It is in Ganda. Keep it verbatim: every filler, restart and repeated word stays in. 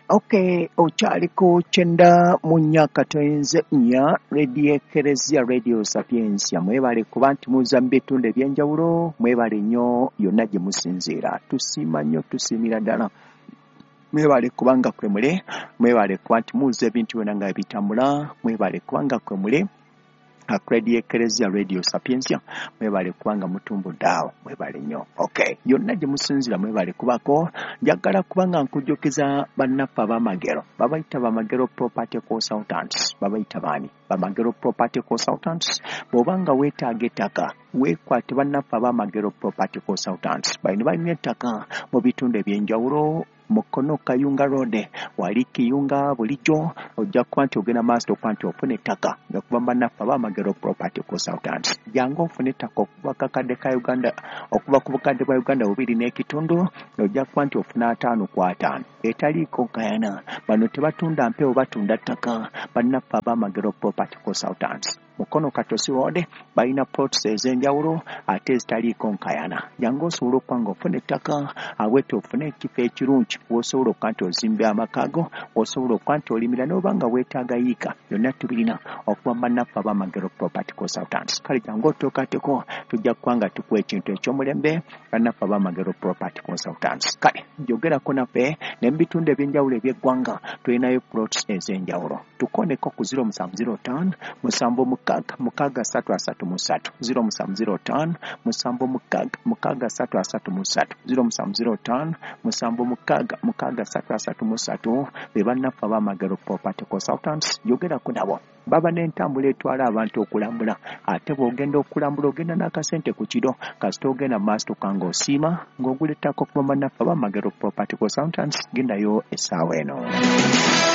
Okay, ochaliko chenda munyaka toyenze nya radio Ekeresia Radio Sapiensia mwebale kuba nti muzambe tunde byenjawulo mwebale nnyo yonna gye musinziira tusiima nnyo tusiimira ddala mwebale kubanga kwemule mwebale kuba nti muze ebintu byonna nga bitambula mwebale kubanga kwemule Radio Ekeresia Radio Sapiensia mwebale kubanga mutumbu daawo mwebale nnyo. Okay, yonna gye musinzira mwebale kubako njagala kubanga nkujjukiza bannaffe ab'amagero babayita bamagero property consultants babayita baani bamagero property consultants bw'obanga weetaaga ettaka weekwate bannaffe ab'amagero property consultants balina balina ettaka mu bitundu ebyenjawulo Mukono Kayunga Road wali Kiyunga bulijjo ojja kuba nti ogenda maaso okuba nti ofuna ettaka nga kuba bannaffe ab'amagero property consultants jangu ofuna ettaka okuva kakadde ka Uganda okuva ku bukadde bwa Uganda bubiri n'ekitundu ojja kuba nti ofuna ataano ku ataano etaliiko nkayana bano tebatunda mpewo batunda ttaka bannaffe ab'amagero property consultants Mukono Katosi Road balina plots ez'enjawulo ate ezitaliiko nkayana jangu osobola okuba ng'ofuna ettaka awete ofuna ekifo ekirungi wosobola okuba nti ozimbe amakago osobola okuba nti olimira n'obanga weetaaga yiika byonna tubirina okuba bannaffe ab'amagero property consultants kale jangu otookateko tujja kuba nga tukuwa ekintu eky'omulembe bannaffe ab'amagero property consultants kale jogerako naffe ne mu bitundu ebyenjawulo eby'eggwanga tulinayo plots ez'enjawulo tukoneko ku zero musanvu zero ttaano musanvu mukaaga mukaaga ssatu asatu mu ssatu zero musanvu zero ttaano musanvu mukaaga mukaaga ssatu asatu mu ssatu zero musanvu zero ttaano musanvu mukaaga mukaaga ssatu asatu mu ssatu be bannaffe ab'amagero property consultants yogerako nabo baba n'entambula etwala abantu okulambula ate bw'ogenda okulambula ogenda n'akasente ku kiro kasita ogenda maaso tukanga osiima ng'ogula ettaka okuba bannaffe ab'amagero property consultants gendayo essaawa eno.